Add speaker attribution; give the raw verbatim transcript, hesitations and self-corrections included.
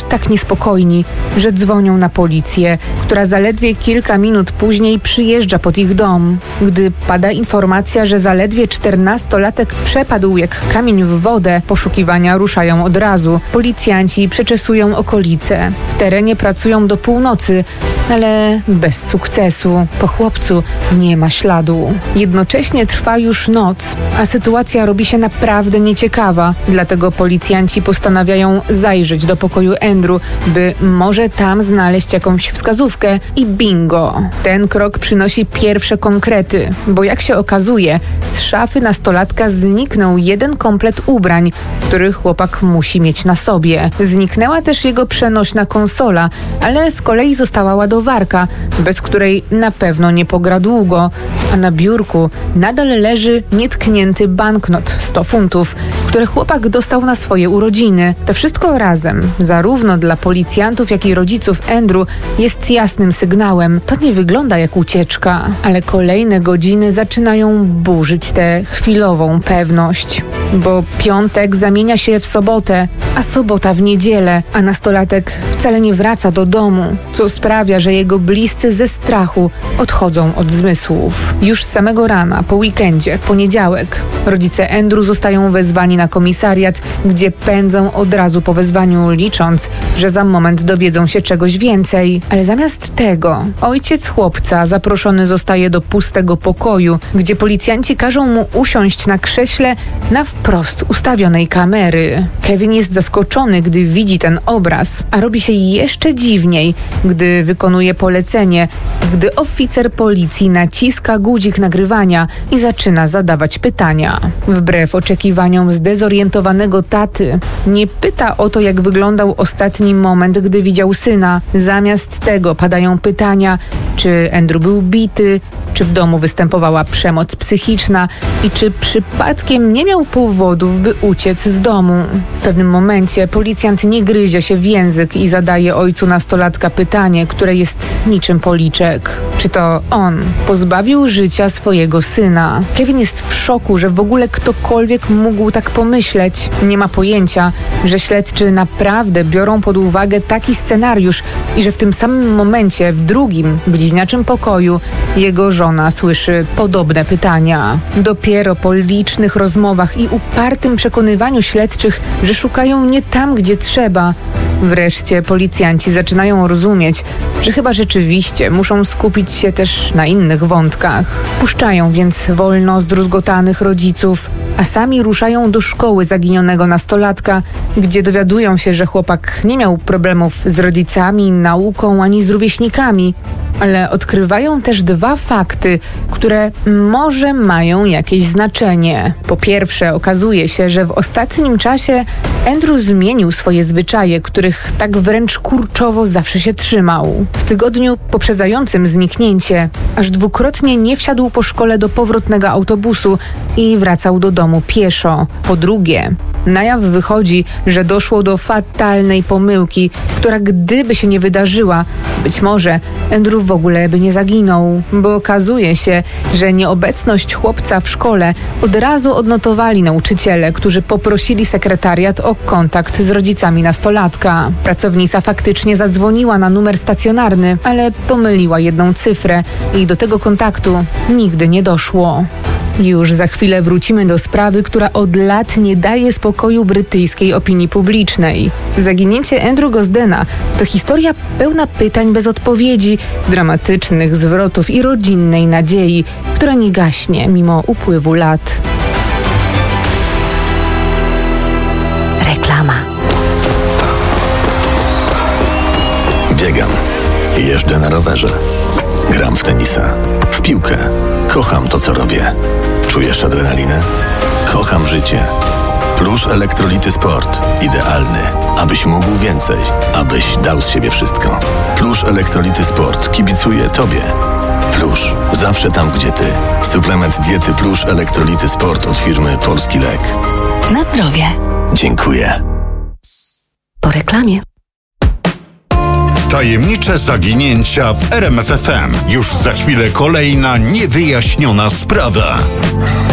Speaker 1: tak niespokojni, że dzwonią na policję, która zaledwie kilka minut później przyjeżdża pod ich dom. Gdy pada informacja, że zaledwie czternastolatek przepadł jak kamień w wodę, poszukiwania ruszają od razu. Policjanci przeczesują okolice. W terenie pracują do północy, ale bez sukcesu. Po chłopcu nie ma śladu. Jednocześnie trwa już noc, a sytuacja robi się naprawdę nieciekawa. Dlatego policjanci postanawiają zajrzeć do pokoju Andrew, by może tam znaleźć jakąś wskazówkę i bingo. Ten krok przynosi pierwsze konkrety, bo jak się okazuje, z szafy nastolatka zniknął jeden komplet ubrań, który chłopak musi mieć na sobie. Zniknęła też jego przenośna konsola, ale z kolei została ładowarka, bez której na pewno nie pogra długo, a na biurku nadal leży nietknięty banknot sto funtów, które chłopak dostał na swoje urodziny. To wszystko razem, zarówno dla policjantów, jak i rodziców Andrew, jest jasnym sygnałem. To nie wygląda jak ucieczka, ale kolejne godziny zaczynają burzyć tę chwilową pewność. Bo piątek zamienia się w sobotę, a sobota w niedzielę, a nastolatek wcale nie wraca do domu, co sprawia, że jego bliscy ze strachu odchodzą od zmysłów. Już z samego rana, po weekendzie, w poniedziałek, rodzice Andrew zostają wezwani na komisariat, gdzie pędzą od razu po wezwaniu, licząc, że za moment dowiedzą się czegoś więcej. Ale zamiast tego, ojciec chłopca zaproszony zostaje do pustego pokoju, gdzie policjanci każą mu usiąść na krześle na wprost ustawionej kamery. Kevin jest zaskoczony, gdy widzi ten obraz, a robi się jeszcze dziwniej, gdy wykonuje polecenie, gdy oficer policji naciska guzik nagrywania i zaczyna zadawać pytania. Wbrew oczekiwaniom zdezorientowanego taty, nie pyta o to, jak wyglądał ostatni moment, gdy widział syna. Zamiast tego padają pytania, czy Andrew był bity, czy w domu występowała przemoc psychiczna i czy przypadkiem nie miał powodów, by uciec z domu. W pewnym momencie policjant nie gryzie się w język i zadaje ojcu nastolatka pytanie, które jest niczym policzek. Czy to on pozbawił życia swojego syna? Kevin jest w szoku, że w ogóle ktokolwiek mógł tak pomyśleć. Nie ma pojęcia, że śledczy naprawdę biorą pod uwagę taki scenariusz i że w tym samym momencie, w drugim, bliźniaczym pokoju, jego żona słyszy podobne pytania. Dopiero po licznych rozmowach i upartym przekonywaniu śledczych, że szukają nie tam, gdzie trzeba, wreszcie policjanci zaczynają rozumieć, że chyba rzeczywiście muszą skupić się też na innych wątkach. Puszczają więc wolno zdruzgotanych rodziców, a sami ruszają do szkoły zaginionego nastolatka, gdzie dowiadują się, że chłopak nie miał problemów z rodzicami, nauką ani z rówieśnikami, ale odkrywają też dwa fakty, które może mają jakieś znaczenie. Po pierwsze, okazuje się, że w ostatnim czasie Andrew zmienił swoje zwyczaje, których tak wręcz kurczowo zawsze się trzymał. W tygodniu poprzedzającym zniknięcie aż dwukrotnie nie wsiadł po szkole do powrotnego autobusu i wracał do domu pieszo. Po drugie, na jaw wychodzi, że doszło do fatalnej pomyłki, która gdyby się nie wydarzyła, być może Andrew w ogóle by nie zaginął, bo okazuje się, że nieobecność chłopca w szkole od razu odnotowali nauczyciele, którzy poprosili sekretariat o kontakt z rodzicami nastolatka. Pracownica faktycznie zadzwoniła na numer stacjonarny, ale pomyliła jedną cyfrę i do tego kontaktu nigdy nie doszło. Już za chwilę wrócimy do sprawy, która od lat nie daje spokoju brytyjskiej opinii publicznej. Zaginięcie Andrew Gosdena to historia pełna pytań bez odpowiedzi, dramatycznych zwrotów i rodzinnej nadziei, która nie gaśnie mimo upływu lat.
Speaker 2: Reklama.
Speaker 3: Biegam. Jeżdżę na rowerze. Gram w tenisa. W piłkę. Kocham to, co robię. Czujesz adrenalinę? Kocham życie. Plusz Elektrolity Sport. Idealny, abyś mógł więcej. Abyś dał z siebie wszystko. Plusz Elektrolity Sport kibicuje Tobie. Plusz. Zawsze tam, gdzie Ty. Suplement diety Plusz Elektrolity Sport od firmy Polski Lek.
Speaker 2: Na zdrowie.
Speaker 3: Dziękuję.
Speaker 2: Po reklamie.
Speaker 4: Tajemnicze zaginięcia w R M F F M. Już za chwilę kolejna niewyjaśniona sprawa.